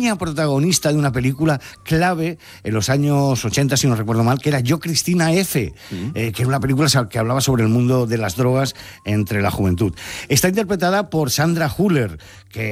niña protagonista de una película clave en los años 80, si no recuerdo mal, que era Yo, Cristina F., que era una película que hablaba sobre el mundo de las drogas entre la juventud. Está interpretada por Sandra Hüller, que